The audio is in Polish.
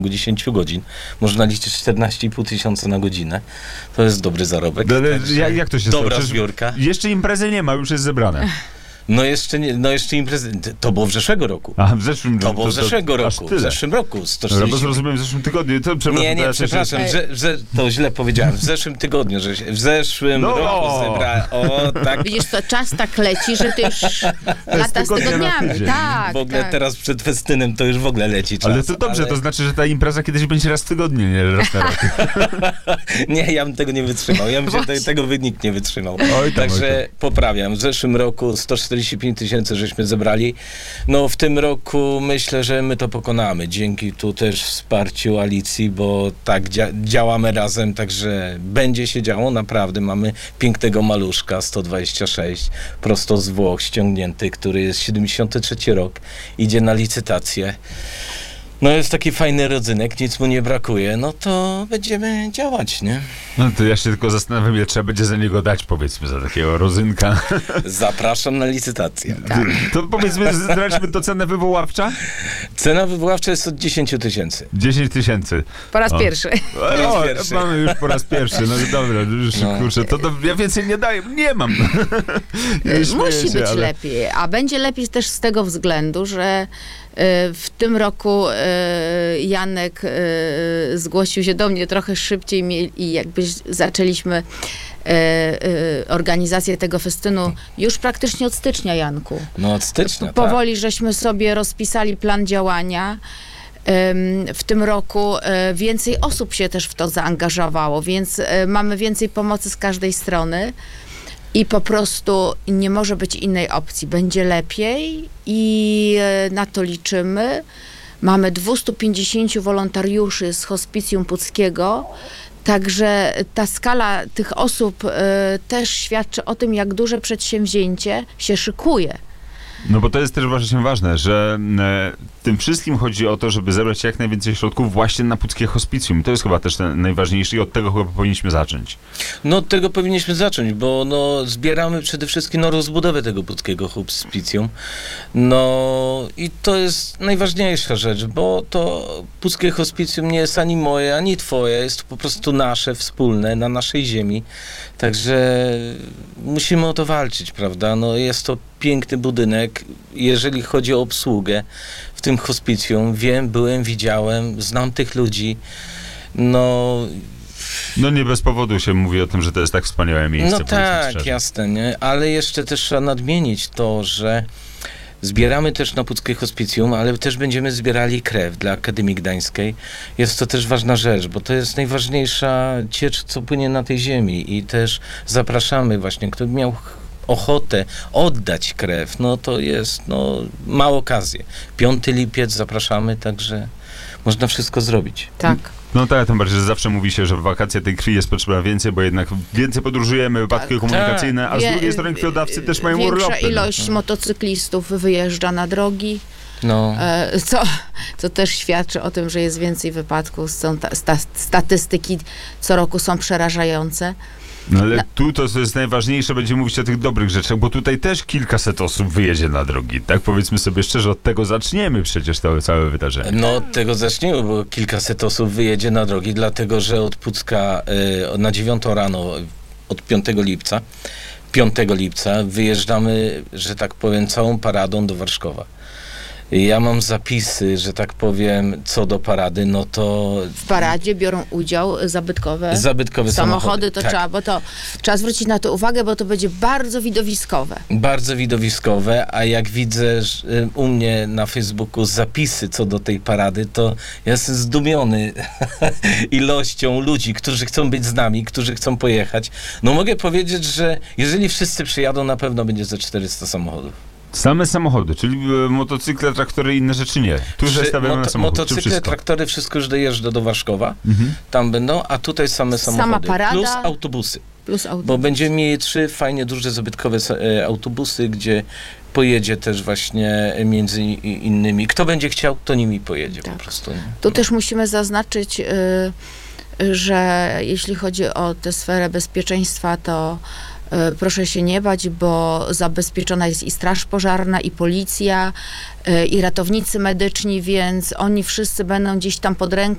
10 godzin. Można liczyć 14,5 tysiąca na godzinę. To jest dobry zarobek. Jak to się stało? Dobra zbiórka. Jeszcze imprezy nie ma, już jest zebrane. No jeszcze nie, imprezy. To było w zeszłego roku. A w zeszłym roku. To było w zeszłego roku. W zeszłym roku. 140. Bo zrozumiałem w zeszłym tygodniu. To, Przepraszam, to źle powiedziałem. W zeszłym tygodniu, w zeszłym roku zebrałem. O, tak. Widzisz, to czas tak leci, że to już lata z tygodniami. Tak, w ogóle teraz przed festynem to już w ogóle leci czas. Ale to dobrze, to znaczy, że ta impreza kiedyś będzie raz w tygodniu, nie raz na rok. Nie, ja bym tego nie wytrzymał. Ja myślę, że tego nikt nie wytrzymał. Także poprawiam. W zeszłym roku 145 tysięcy żeśmy zebrali. No w tym roku myślę, że my to pokonamy. Dzięki tu też wsparciu Alicji, bo tak działamy razem, także będzie się działo. Naprawdę mamy pięknego maluszka 126, prosto z Włoch ściągnięty, który jest 73 rok. Idzie na licytację. No jest taki fajny rodzynek, nic mu nie brakuje, no to będziemy działać, nie? No to ja się tylko zastanawiam, ile trzeba będzie za niego dać, powiedzmy, za takiego rodzynka. Zapraszam na licytację. Tak. To powiedzmy, zdradźmy to cenę wywoławcza? Cena wywoławcza jest od 10 tysięcy. 10 tysięcy. Po raz pierwszy. Mamy już po raz pierwszy, no dobra, już kurczę, to ja więcej nie daję, nie mam. Musi być lepiej, a będzie lepiej też z tego względu, że w tym roku Janek zgłosił się do mnie trochę szybciej i jakby zaczęliśmy organizację tego festynu już praktycznie od stycznia, Janku. No od stycznia, powoli żeśmy sobie rozpisali plan działania. W tym roku więcej osób się też w to zaangażowało, więc mamy więcej pomocy z każdej strony. I po prostu nie może być innej opcji. Będzie lepiej i na to liczymy. Mamy 250 wolontariuszy z Hospicjum Puckiego, także ta skala tych osób też świadczy o tym, jak duże przedsięwzięcie się szykuje. No bo to jest też właśnie ważne, że tym wszystkim chodzi o to, żeby zebrać jak najwięcej środków właśnie na Puckie Hospicjum. To jest chyba też najważniejsze i od tego chyba powinniśmy zacząć. No od tego powinniśmy zacząć, bo zbieramy przede wszystkim rozbudowę tego Puckiego Hospicjum. No i to jest najważniejsza rzecz, bo to Puckie Hospicjum nie jest ani moje, ani twoje, jest to po prostu nasze, wspólne, na naszej ziemi. Także musimy o to walczyć, prawda? No jest to piękny budynek, jeżeli chodzi o obsługę w tym hospicjum. Wiem, byłem, widziałem, znam tych ludzi. No nie bez powodu się mówi o tym, że to jest tak wspaniałe miejsce. No tak, jasne, nie? Ale jeszcze też trzeba nadmienić to, że zbieramy też na Puckie Hospicjum, ale też będziemy zbierali krew dla Akademii Gdańskiej. Jest to też ważna rzecz, bo to jest najważniejsza ciecz, co płynie na tej ziemi i też zapraszamy właśnie, kto miał ochotę oddać krew, no to jest, ma okazję. 5 lipiec zapraszamy, także można wszystko zrobić. Tak. No tak, tym bardziej, że zawsze mówi się, że w wakacje tej krwi jest potrzeba więcej, bo jednak więcej podróżujemy, wypadki komunikacyjne, a z drugiej strony krwiodawcy też mają urlopy. Większa ilość motocyklistów wyjeżdża na drogi. No. Co też świadczy o tym, że jest więcej wypadków. Statystyki co roku są przerażające. No ale tu to jest najważniejsze, będziemy mówić o tych dobrych rzeczach, bo tutaj też kilkaset osób wyjedzie na drogi, tak? Powiedzmy sobie szczerze, od tego zaczniemy przecież to całe wydarzenie. No od tego zaczniemy, bo kilkaset osób wyjedzie na drogi, dlatego że od Pucka na 9 rano, od 5 lipca wyjeżdżamy, że tak powiem, całą paradą do Warszawa. Ja mam zapisy, że tak powiem, co do parady, no to... W paradzie biorą udział zabytkowe samochody. To tak. Trzeba zwrócić na to uwagę, bo to będzie bardzo widowiskowe. Bardzo widowiskowe, a jak widzę u mnie na Facebooku zapisy co do tej parady, to ja jestem zdumiony ilością ludzi, którzy chcą być z nami, którzy chcą pojechać. No mogę powiedzieć, że jeżeli wszyscy przyjadą, na pewno będzie ze 400 samochodów. Same samochody, czyli motocykle, traktory i inne rzeczy nie. Tu stawiamy na samochód. Motocykle, traktory, wszystko już dojeżdża do Warszawa. Tam będą, a tutaj same samochody. Sama parada. Plus autobusy. Bo będziemy mieli 3 fajnie duże zabytkowe autobusy, gdzie pojedzie też właśnie między innymi. Kto będzie chciał, to nimi pojedzie po prostu. Nie? Tu też musimy zaznaczyć, że jeśli chodzi o tę sferę bezpieczeństwa, to proszę się nie bać, bo zabezpieczona jest i straż pożarna, i policja, i ratownicy medyczni, więc oni wszyscy będą gdzieś tam pod ręką